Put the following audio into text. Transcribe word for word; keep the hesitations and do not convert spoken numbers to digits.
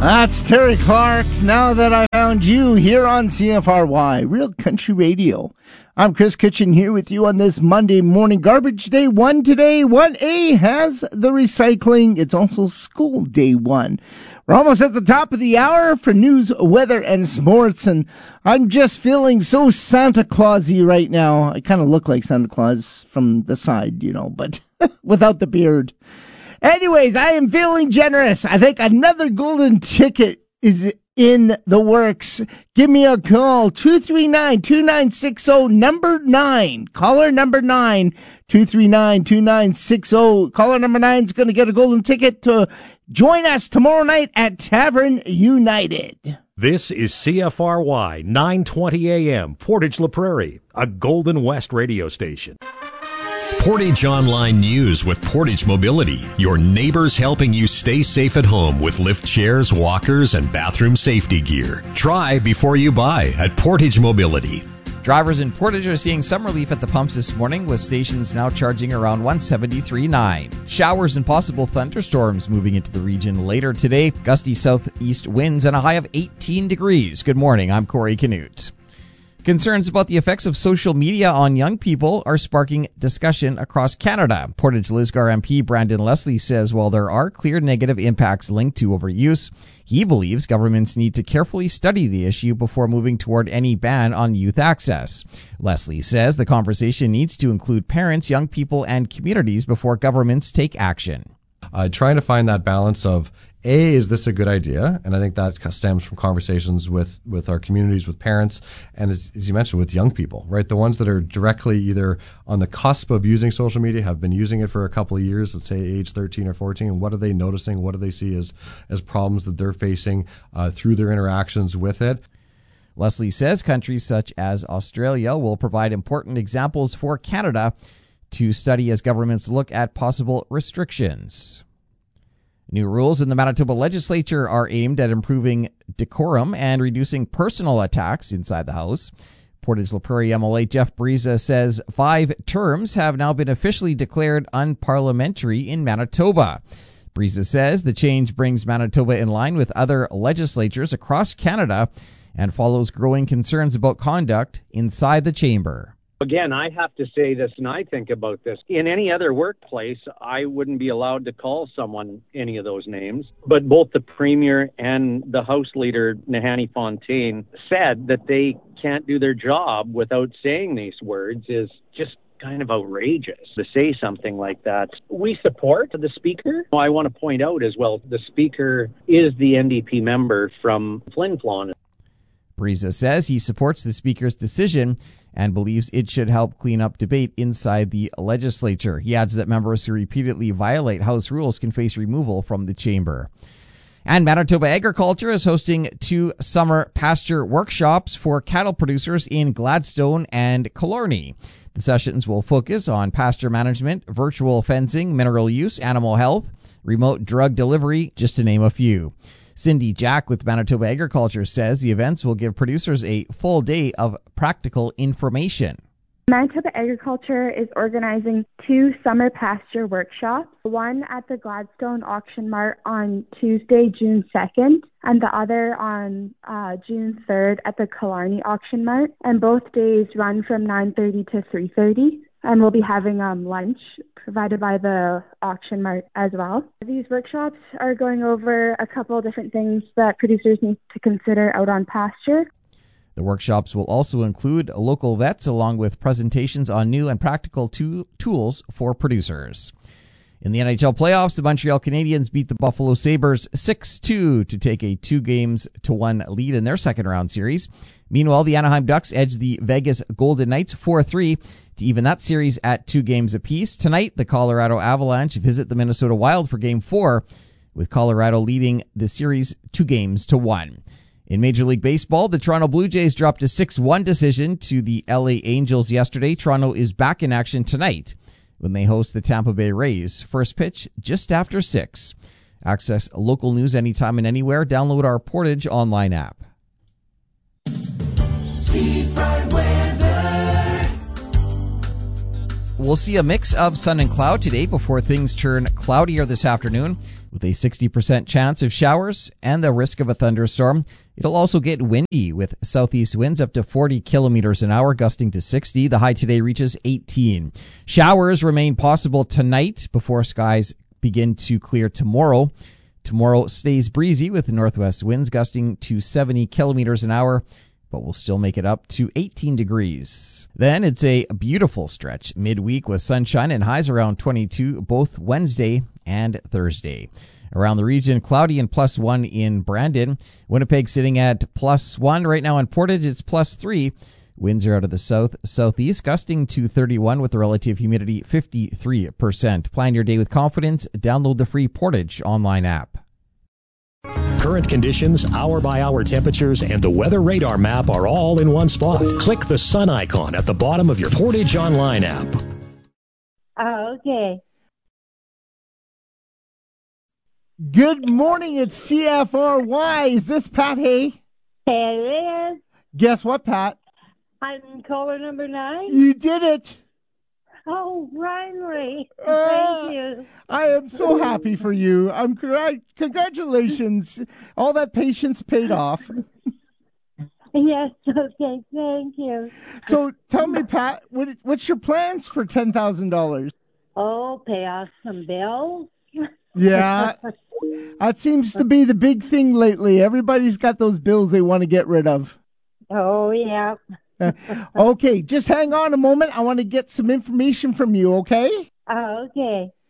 That's Terry Clark. Now that I found you here on C F R Y, Real Country Radio. I'm Chris Kitchen here with you on this Monday morning. Garbage Day one today. one A has the recycling. It's also school day one. We're almost at the top of the hour for news, weather, and sports, and I'm just feeling so Santa Clausy right now. I kind of look like Santa Claus from the side, you know, but without the beard. Anyways, I am feeling generous. I think another golden ticket is in the works. Give me a call, two three nine, two nine six zero, number nine. Caller number nine, two three nine, two nine six zero. Caller number nine is going to get a golden ticket to join us tomorrow night at Tavern United. This is C F R Y, nine twenty A M, Portage La Prairie, a Golden West radio station. Portage Online News with Portage Mobility. Your neighbors helping you stay safe at home with lift chairs, walkers, and bathroom safety gear. Try before you buy at Portage Mobility. Drivers in Portage are seeing some relief at the pumps this morning, with stations now charging around one seventy-three point nine. Showers and possible thunderstorms moving into the region later today. Gusty southeast winds and a high of eighteen degrees. Good morning, I'm Corey Canute. Concerns about the effects of social media on young people are sparking discussion across Canada. Portage Lisgar M P Brandon Leslie says while there are clear negative impacts linked to overuse, he believes governments need to carefully study the issue before moving toward any ban on youth access. Leslie says the conversation needs to include parents, young people, and communities before governments take action. Uh, trying to find that balance of, A, is this a good idea? And I think that stems from conversations with, with our communities, with parents, and as, as you mentioned, with young people, right? The ones that are directly either on the cusp of using social media, have been using it for a couple of years, let's say age thirteen or fourteen, and what are they noticing? What do they see as, as problems that they're facing uh, through their interactions with it? Leslie says countries such as Australia will provide important examples for Canada to study as governments look at possible restrictions. New rules in the Manitoba legislature are aimed at improving decorum and reducing personal attacks inside the House. Portage La Prairie M L A Jeff Briza says five terms have now been officially declared unparliamentary in Manitoba. Briza says the change brings Manitoba in line with other legislatures across Canada and follows growing concerns about conduct inside the chamber. Again, I have to say this, and I think about this. In any other workplace, I wouldn't be allowed to call someone any of those names. But both the Premier and the House Leader, Nahanni Fontaine, said that they can't do their job without saying these words is just kind of outrageous to say something like that. We support the Speaker. I want to point out as well, the Speaker is the N D P member from Flin Flon. Briza says he supports the Speaker's decision and believes it should help clean up debate inside the legislature. He adds that members who repeatedly violate House rules can face removal from the chamber. And Manitoba Agriculture is hosting two summer pasture workshops for cattle producers in Gladstone and Killarney. The sessions will focus on pasture management, virtual fencing, mineral use, animal health, remote drug delivery, just to name a few. Cindy Jack with Manitoba Agriculture says the events will give producers a full day of practical information. Manitoba Agriculture is organizing two summer pasture workshops, one at the Gladstone Auction Mart on Tuesday, June second, and the other on uh, June third at the Killarney Auction Mart. And both days run from nine thirty to three thirty. And we'll be having um, lunch provided by the auction mart as well. These workshops are going over a couple of different things that producers need to consider out on pasture. The workshops will also include local vets along with presentations on new and practical to- tools for producers. In the N H L playoffs, the Montreal Canadiens beat the Buffalo Sabres six two to take a two games to one lead in their second round series. Meanwhile, the Anaheim Ducks edged the Vegas Golden Knights four three to even that series at two games apiece. Tonight, the Colorado Avalanche visit the Minnesota Wild for Game four, with Colorado leading the series two games to one. In Major League Baseball, the Toronto Blue Jays dropped a six one decision to the L A Angels yesterday. Toronto is back in action tonight when they host the Tampa Bay Rays. First pitch just after six. Access local news anytime and anywhere. Download our Portage online app. Seafront weather. We'll see a mix of sun and cloud today before things turn cloudier this afternoon. with a sixty percent chance of showers and the risk of a thunderstorm. It'll also get windy with southeast winds up to forty kilometers an hour, gusting to sixty. The high today reaches eighteen. Showers remain possible tonight before skies begin to clear tomorrow. Tomorrow stays breezy with northwest winds gusting to seventy kilometers an hour, but we'll still make it up to eighteen degrees. Then it's a beautiful stretch midweek with sunshine and highs around twenty-two both Wednesday and Thursday. Around the region, cloudy and plus one in Brandon. Winnipeg sitting at plus one. Right now in Portage, it's plus three. Winds are out of the south, southeast, gusting to thirty-one with the relative humidity fifty-three percent. Plan your day with confidence. Download the free Portage online app. Current conditions, hour-by-hour temperatures, and the weather radar map are all in one spot. Click the sun icon at the bottom of your Portage Online app. Oh, okay. Good morning, it's C F R Y. Is this Pat Hay? It is. Guess what, Pat? I'm caller number nine. You did it. Oh, finally. Uh, Thank you. I am so happy for you. I'm congratulations. All that patience paid off. Yes, okay, thank you. So tell me, Pat, what, what's your plans for ten thousand dollars? Oh, pay off some bills. Yeah, that seems to be the big thing lately. Everybody's got those bills they want to get rid of. Oh, yeah. Okay, just hang on a moment. I want to get some information from you, okay? Oh, okay.